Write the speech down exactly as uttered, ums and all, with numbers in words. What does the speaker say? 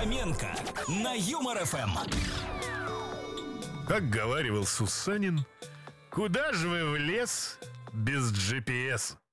Фоменко на Юмор ФМ. Как говаривал Сусанин, куда же вы в лес без джи пи эс?